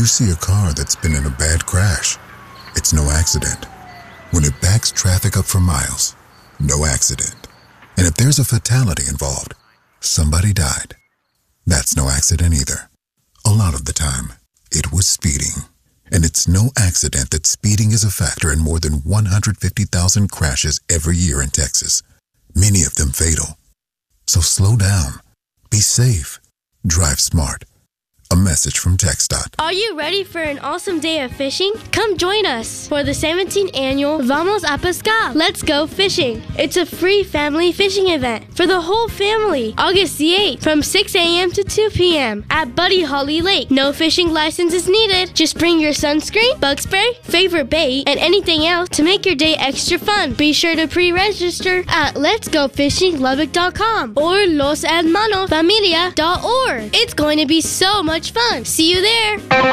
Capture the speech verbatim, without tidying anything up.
you see a car that's been in a bad crash, it's no accident. When it backs traffic up for miles, no accident. And if there's a fatality involved, somebody died, that's no accident either. A lot of the time, it was speeding. And it's no accident that speeding is a factor in more than one hundred fifty thousand crashes every year in Texas, many of them fatal. So slow down, be safe, drive smart. A message from TxDOT. Are you ready for an awesome day of fishing? Come join us for the seventeenth annual Vamos a Pescar. Let's go fishing. It's a free family fishing event for the whole family. August the eighth from six a.m. to two p.m. at Buddy Holly Lake. No fishing license is needed. Just bring your sunscreen, bug spray, favorite bait, and anything else to make your day extra fun. Be sure to pre-register at lets go fishing lubbock dot com or los hermanos familia dot org. It's going to be so much fun. See you there.